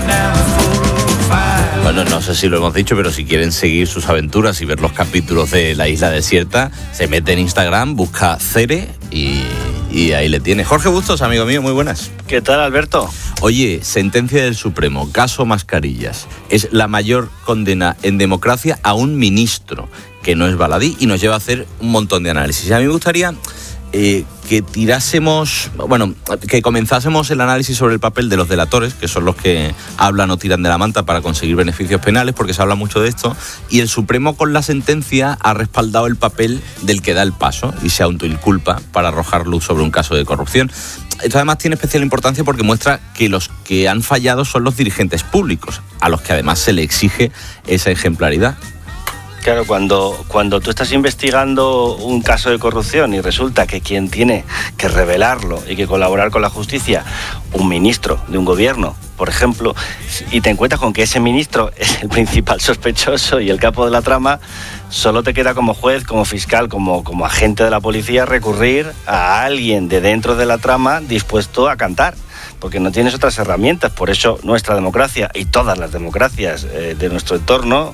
Bueno, no sé si lo hemos dicho, pero si quieren seguir sus aventuras y ver los capítulos de La Isla Desierta, se mete en Instagram, busca Cere y, y ahí le tiene. Jorge Bustos, amigo mío, muy buenas. ¿Qué tal, Alberto? Oye, sentencia del Supremo, caso Mascarillas. Es la mayor condena en democracia a un ministro, que no es baladí, y nos lleva a hacer un montón de análisis. A mí me gustaría eh, que tirásemos, bueno, que comenzásemos el análisis sobre el papel de los delatores, que son los que hablan o tiran de la manta para conseguir beneficios penales, porque se habla mucho de esto, y el Supremo con la sentencia ha respaldado el papel del que da el paso y se autoinculpa para arrojar luz sobre un caso de corrupción. Esto además tiene especial importancia porque muestra que los que han fallado son los dirigentes públicos, a los que además se le exige esa ejemplaridad. Claro, cuando, cuando tú estás investigando un caso de corrupción y resulta que quien tiene que revelarlo y que colaborar con la justicia, un ministro de un gobierno, por ejemplo, y te encuentras con que ese ministro es el principal sospechoso y el capo de la trama, solo te queda como juez, como fiscal, como, como agente de la policía recurrir a alguien de dentro de la trama dispuesto a cantar. porque no tienes otras herramientas. Por eso nuestra democracia y todas las democracias eh, de nuestro entorno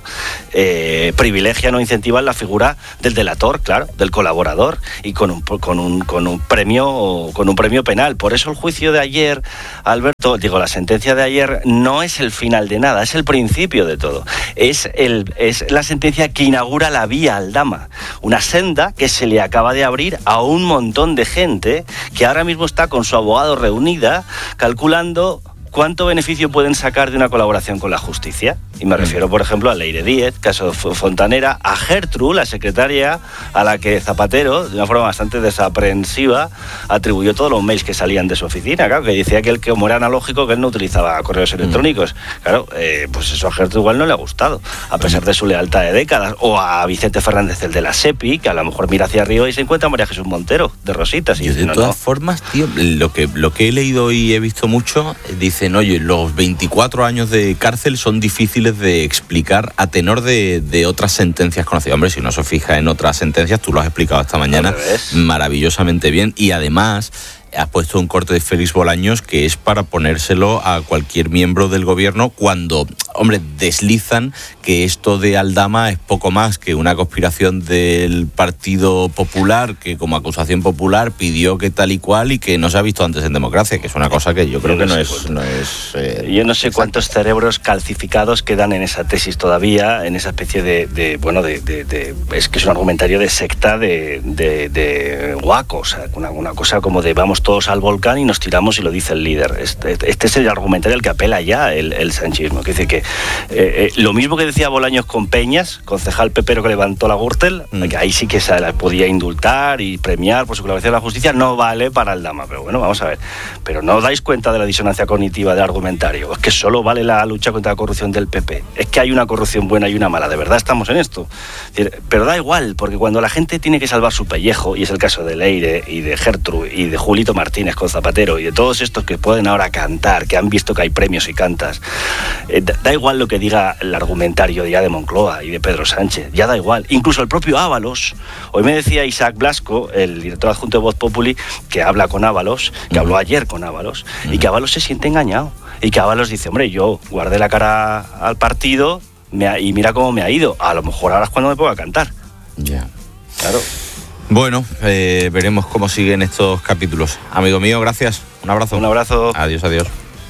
eh, privilegian o incentivan la figura del delator, claro, del colaborador, y con un, con un, con un premio con un premio penal. Por eso el juicio de ayer, Alberto, digo, la sentencia de ayer no es el final de nada, es el principio de todo. Es, el, es la sentencia que inaugura la vía Aldama, una senda que se le acaba de abrir a un montón de gente que ahora mismo está con su abogado reunida calculando cuánto beneficio pueden sacar de una colaboración con la justicia. Y me refiero, por ejemplo, a Leire Díez, caso Fontanera, a Gertrude, la secretaria, a la que Zapatero, de una forma bastante desaprensiva, atribuyó todos los mails que salían de su oficina, claro, que decía que él, como era analógico, que él no utilizaba correos electrónicos. Claro, eh, pues eso a Gertrude igual no le ha gustado, a pesar de su lealtad de décadas. O a Vicente Fernández, el de la SEPI, que a lo mejor mira hacia arriba y se encuentra a María Jesús Montero, de Rositas. Y de dice, no, todas no. formas, tío, lo que, lo que he leído y he visto mucho, dicen, oye, los veinticuatro años de cárcel son difíciles de explicar a tenor de, de otras sentencias conocidas. Hombre, si uno se fija en otras sentencias, tú lo has explicado esta mañana maravillosamente bien, y además has puesto un corte de Félix Bolaños que es para ponérselo a cualquier miembro del gobierno cuando, hombre, deslizan que esto de Aldama es poco más que una conspiración del Partido Popular, que como acusación popular pidió que tal y cual y que no se ha visto antes en democracia, que es una cosa que yo creo yo no que no es... No es eh, yo no sé exacto. cuántos cerebros calcificados quedan en esa tesis todavía, en esa especie de, de bueno, de, de, de... es que es un argumentario de secta de, de, de guaco, o sea, una, una cosa como de vamos todos al volcán y nos tiramos y lo dice el líder. Este, este es el argumentario al que apela ya el, el sanchismo. Que dice que eh, eh, lo mismo que decía Bolaños con Peñas, concejal pepero que levantó la Gürtel, mm. que ahí sí que se la podía indultar y premiar por su colaboración a la justicia, no vale para Aldama. Pero bueno, vamos a ver. Pero no dais cuenta de la disonancia cognitiva del argumentario. Es que solo vale la lucha contra la corrupción del P P. Es que hay una corrupción buena y una mala. De verdad estamos en esto. Es decir, pero da igual, porque cuando la gente tiene que salvar su pellejo, y es el caso de Leire y de Gertrude y de Julito Martínez con Zapatero y de todos estos que pueden ahora cantar, que han visto que hay premios y cantas, eh, da, da igual lo que diga el argumentario ya de Moncloa y de Pedro Sánchez, ya da igual. Incluso el propio Ábalos, hoy me decía Isaac Blasco, el director adjunto de Voz Populi, que habla con Ábalos, que habló ayer con Ábalos, y que Ábalos se siente engañado, y que Ábalos dice, hombre, yo guardé la cara al partido me ha, y mira cómo me ha ido, a lo mejor ahora es cuando me ponga a cantar. Ya. Yeah. Claro. Bueno, eh, veremos cómo siguen estos capítulos. Amigo mío, gracias. Un abrazo. Un abrazo. Adiós, adiós.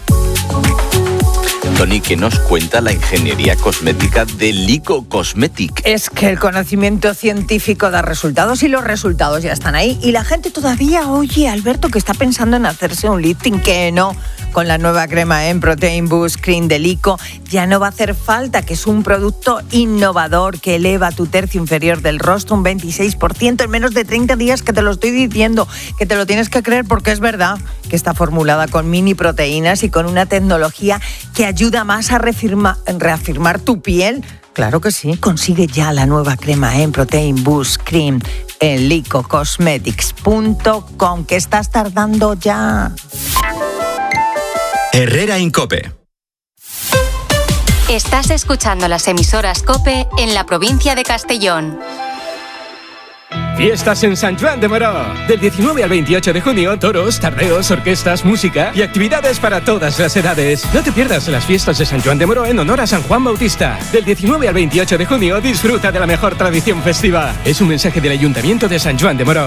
Tony, ¿qué nos cuenta la ingeniería cosmética de Lico Cosmetic? Es que el conocimiento científico da resultados y los resultados ya están ahí. Y la gente todavía oye, Alberto, que está pensando en hacerse un lifting, que no. Con la nueva crema en Protein Boost Cream de Lico ya no va a hacer falta, que es un producto innovador que eleva tu tercio inferior del rostro un veintiséis por ciento en menos de treinta días, que te lo estoy diciendo, que te lo tienes que creer porque es verdad, que está formulada con mini proteínas y con una tecnología que ayuda más a reafirma, reafirmar tu piel. Claro que sí. Consigue ya la nueva crema en Protein Boost Cream en lico cosmetics punto com, que estás tardando ya. Herrera Incope. Estás escuchando las emisoras COPE en la provincia de Castellón. Fiestas en Sant Joan de Moró. Del diecinueve al veintiocho de junio, toros, tardeos, orquestas, música y actividades para todas las edades. No te pierdas las fiestas de Sant Joan de Moró en honor a San Juan Bautista. Del diecinueve al veintiocho de junio, disfruta de la mejor tradición festiva. Es un mensaje del Ayuntamiento de Sant Joan de Moró.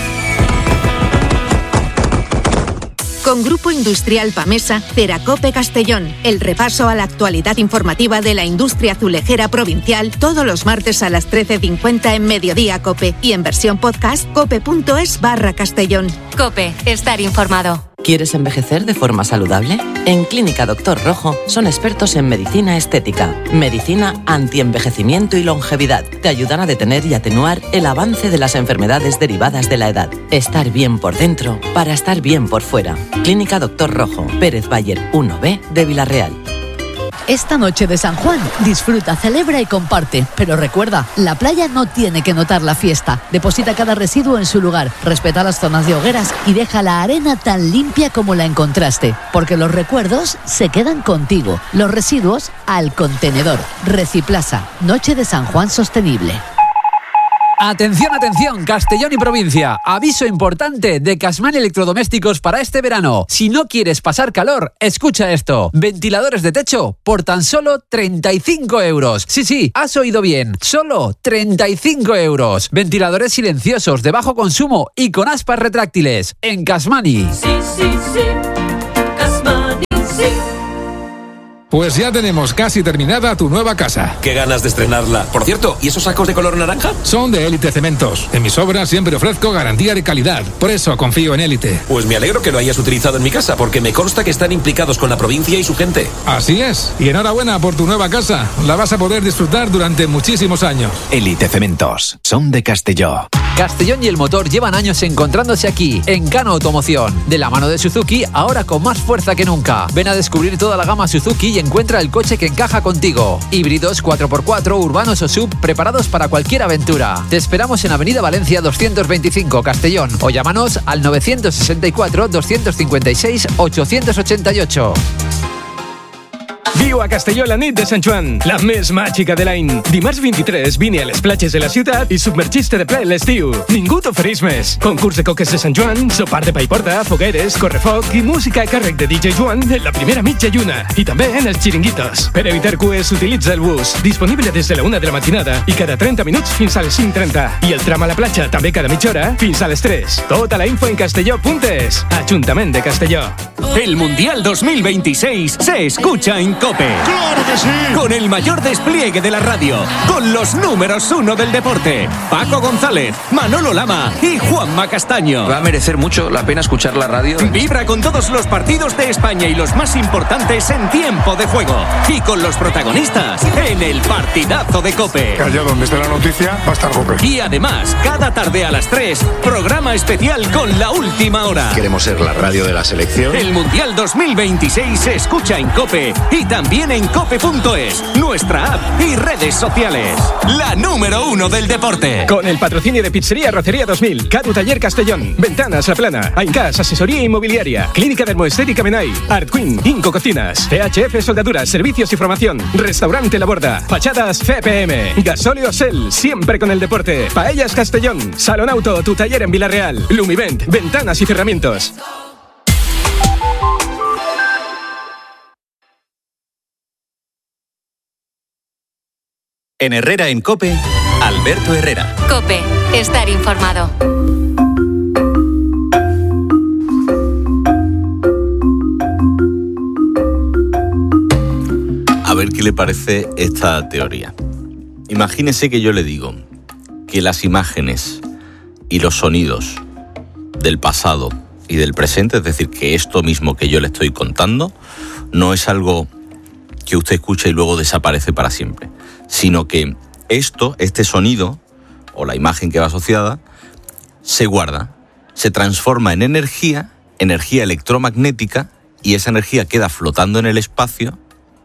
Con Grupo Industrial Pamesa, Ceracope Castellón. El repaso a la actualidad informativa de la industria azulejera provincial todos los martes a las trece cincuenta en Mediodía Cope y en versión podcast cope.es barra Castellón. Cope, estar informado. ¿Quieres envejecer de forma saludable? En Clínica Doctor Rojo son expertos en medicina estética, medicina antienvejecimiento y longevidad. Te ayudan a detener y atenuar el avance de las enfermedades derivadas de la edad. Estar bien por dentro para estar bien por fuera. Clínica Doctor Rojo, Pérez Bayer uno B de Villarreal. Esta noche de San Juan, disfruta, celebra y comparte. Pero recuerda, la playa no tiene que notar la fiesta. Deposita cada residuo en su lugar, respeta las zonas de hogueras y deja la arena tan limpia como la encontraste. Porque los recuerdos se quedan contigo. Los residuos al contenedor. Reciplaza, Noche de San Juan Sostenible. Atención, atención, Castellón y provincia. Aviso importante de Casmani Electrodomésticos para este verano. Si no quieres pasar calor, escucha esto. Ventiladores de techo por tan solo treinta y cinco euros. Sí, sí, has oído bien. Solo treinta y cinco euros. Ventiladores silenciosos de bajo consumo y con aspas retráctiles. En Casmani. Sí, sí, sí. Casmani, sí. Pues ya tenemos casi terminada tu nueva casa. Qué ganas de estrenarla. Por cierto, ¿y esos sacos de color naranja? Son de Élite Cementos. En mis obras siempre ofrezco garantía de calidad. Por eso confío en Élite. Pues me alegro que lo hayas utilizado en mi casa, porque me consta que están implicados con la provincia y su gente. Así es. Y enhorabuena por tu nueva casa. La vas a poder disfrutar durante muchísimos años. Élite Cementos. Son de Castelló. Castellón y el motor llevan años encontrándose aquí, en Cano Automoción. De la mano de Suzuki, ahora con más fuerza que nunca. Ven a descubrir toda la gama Suzuki y encuentra el coche que encaja contigo. Híbridos, cuatro por cuatro, urbanos o sub, preparados para cualquier aventura. Te esperamos en Avenida Valencia doscientos veinticinco, Castellón, o llámanos al novecientos sesenta y cuatro, doscientos cincuenta y seis, ochocientos ochenta y ocho. Viu a Castelló la nit de Sant Joan, la més màgica de l'any. Dimarts vint-i-tres vine a les platges de la ciutat i submergis-te de ple l'estiu. Ningú t'ofereix més. Concurs de coques de Sant Joan, sopar de pa i porta, fogueres, correfoc i música a càrrec de D J Joan en la primera mitja lluna. I també en els xiringuitos. Per evitar cues, utilitza el bus. Disponible des de la una de la matinada i cada trenta minuts fins a les cinc trenta. I el tram a la platja també cada mitja hora fins a les tres. Tota la info en castelló punto es. Ajuntament de Castelló. El Mundial dos mil veintiséis se escucha en COPE. ¡Claro que sí! Con el mayor despliegue de la radio, con los números uno del deporte, Paco González, Manolo Lama y Juanma Castaño. Va a merecer mucho la pena escuchar la radio. Vibra con todos los partidos de España y los más importantes en tiempo de juego. Y con los protagonistas en el partidazo de COPE. Allá donde esté la noticia, va a estar COPE. Y además, cada tarde a las tres, programa especial con la última hora. Queremos ser la radio de la selección. El Mundial dos mil veintiséis se escucha en COPE y también en cope punto es, nuestra app y redes sociales. La número uno del deporte. Con el patrocinio de Pizzería Rocería dos mil, Cadu Taller Castellón, Ventanas La Plana, Aincas Asesoría Inmobiliaria, Clínica Dermoestética Menai, Art Queen, Inco Cocinas, C H F Soldaduras, Servicios y Formación, Restaurante La Borda, Fachadas C P M, Gasóleo Sel, siempre con el deporte, Paellas Castellón, Salón Auto, tu taller en Villarreal, Lumivent, Ventanas y Cerramientos. En Herrera en COPE, Alberto Herrera. COPE, estar informado. A ver qué le parece esta teoría. Imagínese que yo le digo que las imágenes y los sonidos del pasado y del presente, es decir, que esto mismo que yo le estoy contando, no es algo que usted escucha y luego desaparece para siempre, sino que esto, este sonido o la imagen que va asociada, se guarda, se transforma en energía, energía electromagnética, y esa energía queda flotando en el espacio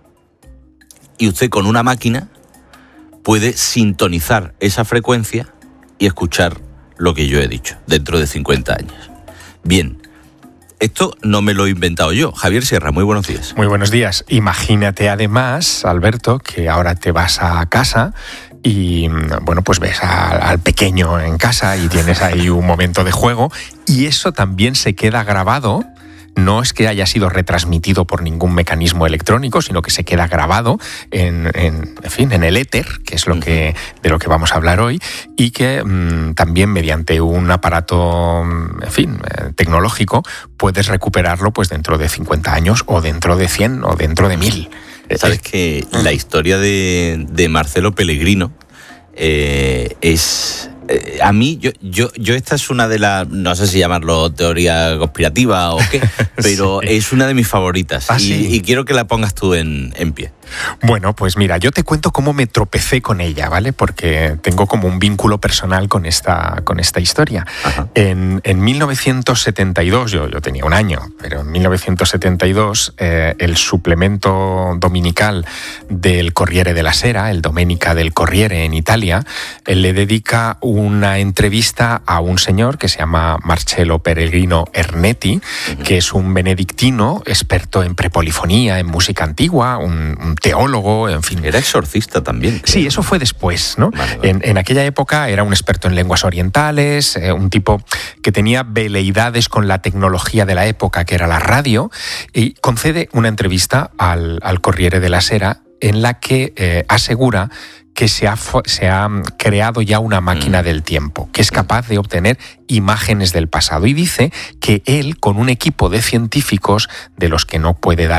y usted con una máquina puede sintonizar esa frecuencia y escuchar lo que yo he dicho dentro de cincuenta años. Bien. Esto no me lo he inventado yo. Javier Sierra, muy buenos días. Muy buenos días. Imagínate además, Alberto, que ahora te vas a casa y, bueno, pues ves a, al pequeño en casa y tienes ahí un momento de juego y eso también se queda grabado. No es que haya sido retransmitido por ningún mecanismo electrónico, sino que se queda grabado en, en, en fin, en el éter, que es lo que, de lo que vamos a hablar hoy, y que mmm, también mediante un aparato, en fin, eh, tecnológico, puedes recuperarlo pues dentro de cincuenta años o dentro de cien o dentro de mil. Sabes que la historia de, de Marcelo Pellegrino eh, es... Eh, a mí, yo, yo, yo esta es una de las, no sé si llamarlo teoría conspirativa o qué, pero sí, es una de mis favoritas. ¿Ah, y, sí? y quiero que la pongas tú en, en pie. Bueno, pues mira, yo te cuento cómo me tropecé con ella, ¿vale? Porque tengo como un vínculo personal con esta, con esta historia. En, en mil novecientos setenta y dos, yo, yo tenía un año, pero en mil novecientos setenta y dos eh, el suplemento dominical del Corriere della Sera, el Domenica del Corriere en Italia, eh, le dedica una entrevista a un señor que se llama Marcello Pellegrino Ernetti, uh-huh. que es un benedictino experto en prepolifonía, en música antigua, un, un teólogo, en fin. Era exorcista también. Creo. Sí, eso fue después, ¿no? Vale, vale. En, en aquella época era un experto en lenguas orientales, eh, un tipo que tenía veleidades con la tecnología de la época, que era la radio, y concede una entrevista al, al Corriere della Sera en la que eh, asegura que se ha, se ha creado ya una máquina del tiempo, que es capaz de obtener imágenes del pasado. Y dice que él, con un equipo de científicos de los que no puede dar